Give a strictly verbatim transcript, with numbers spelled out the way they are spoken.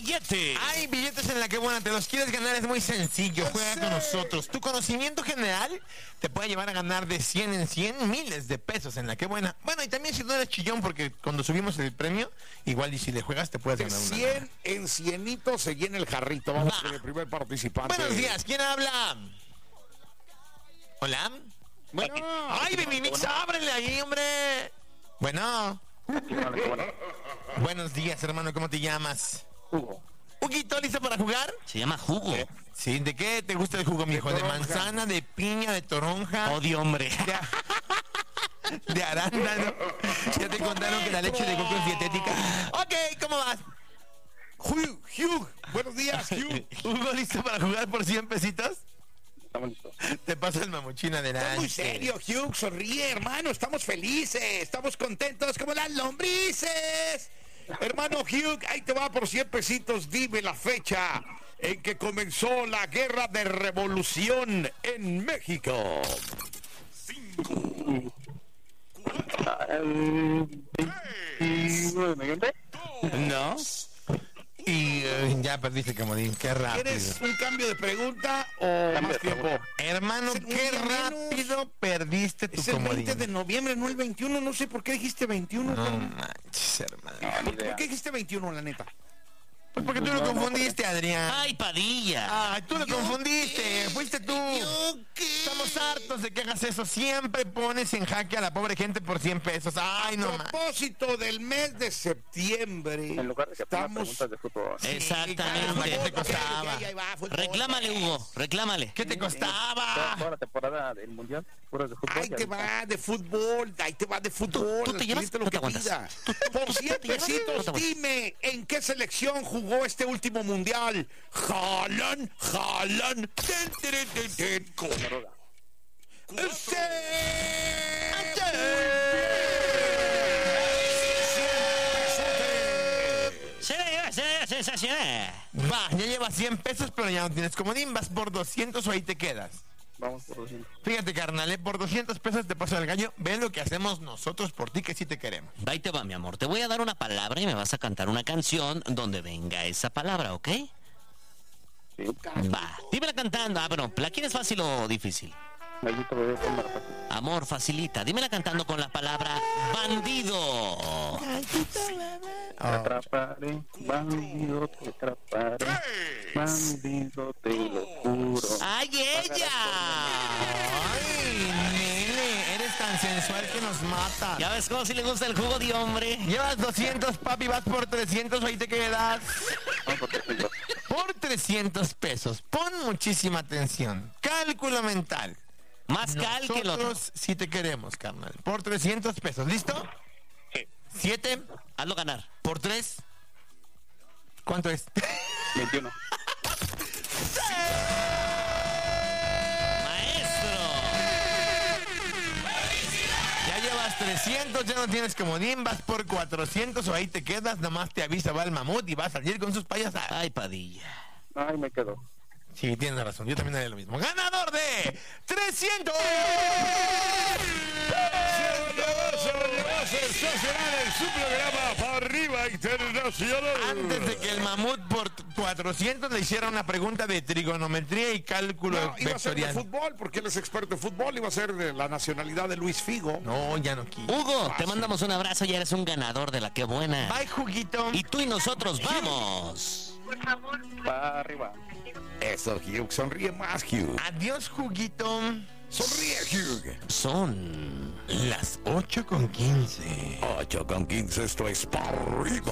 billete. Hay billetes en La Qué Buena. Te los quieres ganar, es muy sencillo. Juega con nosotros. Tu conocimiento general te puede llevar a ganar de cien en cien miles de pesos en La Qué Buena. Bueno, y también si no eres chillón, porque cuando subimos el premio, igual y si le juegas te puedes De ganar una. cien en cienito se llena el jarrito. Vamos Va. con el primer participante. Buenos días, ¿quién habla? ¿Hola? Bueno. ¡Ay, Baby Mix, ábrele ahí, hombre! Bueno. Buenos días, hermano, ¿cómo te llamas? Hugo. Huguito, ¿listo para jugar? Se llama jugo. Sí, ¿de qué te gusta el jugo, mijo? ¿De, toronja. manzana, de piña, de toronja? Odio, hombre. De, a- de arándano. Ya te contaron que la leche de coco es dietética. Ok, ¿cómo vas? Hugh, Hugh. Buenos días, Hugh. Hugo, ¿listo para jugar por cien pesitos? Estamos listos. Te paso el mamuchín adelante. Estás muy serio, Hugh. Sonríe, hermano. Estamos felices. Estamos contentos como las lombrices. Hermano Hugh, ahí te va por cien pesitos. Dime la fecha en que comenzó la guerra de revolución en México. Ah, el veintinueve de noviembre. ¿No? Y eh, ya perdiste el comodín, qué rápido. ¿Quieres un cambio de pregunta o Cambio más de tiempo? pregunta. Hermano, Es un qué día menos. rápido perdiste tu Es el comodín. veinte de noviembre, no el veintiuno. No sé por qué dijiste veintiuno. No cabrón. manches, hermano. No, ni ¿Por idea. qué dijiste veintiuno, la neta? Pues porque tú lo No, no, confundiste, Adrián. Ay, Padilla. Ay, tú lo ¿Yo confundiste, qué? fuiste tú. ¿Yo qué? Estamos hartos de que hagas eso. Siempre pones en jaque a la pobre gente por cien pesos. Ay, no A manches. propósito del mes de septiembre, En lugar de que ponga estamos... preguntas de fútbol. Exactamente. ¿Qué te costaba? Ok, ahí va, fútbol. Reclámale, Hugo. Reclámale. ¿Qué te Toda, costaba? toda la temporada del mundial, puras de fútbol. Ahí y te ahorita- va de fútbol, ahí te va de fútbol. ¿Tú- tú te al llevas? cliente lo No que te aguantas. pida. ¿Tú- tú- Por tú- cien tú te llevas? No te pesitos, aguantas. dime, ¿en qué selección jugó este último mundial? Jalan, jalan, ten, ten, ten, ten, con- Noruega. ¡Sí! Se la lleva, se la lleva, sensacional. Va, ya llevas cien pesos, pero ya no tienes comodín. Vas por doscientos o ahí te quedas. Vamos por doscientos. Fíjate, carnal, ¿eh? Por doscientos pesos te paso el gallo. Ven lo que hacemos nosotros por ti, que sí te queremos. Ahí te va, mi amor. Te voy a dar una palabra y me vas a cantar una canción donde venga esa palabra, ¿ok? Sí. Va. Dímela cantando. Ah, bueno, ¿la quieres fácil o difícil? Gallito bebé, ponme la fácil. Amor, facilita. Dímela cantando con la palabra bandido. Te atraparé, bandido, te atraparé. Bandido, te lo juro. ¡Ay, ella! Ay, nene, eres tan sensual que nos mata. ¿Ya ves cómo si le gusta el jugo de hombre? Llevas doscientos, papi, vas por trescientos o ahí te quedas. Vamos por trescientos. Por trescientos pesos. Pon muchísima atención. Cálculo mental. Más cal que el otro. Nosotros sí te queremos, carnal. Por trescientos pesos. ¿Listo? Sí. Siete Hazlo ganar. por tres. ¿Cuánto es? veintiuno. ¡Maestro! Ya llevas trescientos, ya no tienes comodín, vas por cuatrocientos o ahí te quedas, nomás te avisa, va el mamut y va a salir con sus payasadas. Ay, Padilla. Ay, me quedo. Sí, tienes razón, yo también haría lo mismo. ¡Ganador de trescientos! Sensacional su programa para arriba internacional. Antes de que el mamut por cuatrocientos le hiciera una pregunta de trigonometría y cálculo No, iba a ser de vectorial. fútbol, porque él es experto en fútbol, iba a ser de la nacionalidad de Luis Figo. No, ya no quiero. Hugo, te mandamos un abrazo y eres un ganador de la que buena. Bye, Juguito. Y tú y nosotros vamos. Para arriba. Eso, Hugh, sonríe más, Hugh. Adiós, Juguito. Sonríe, Hugh. Son Las ocho con quince. ocho con quince, esto es para arriba.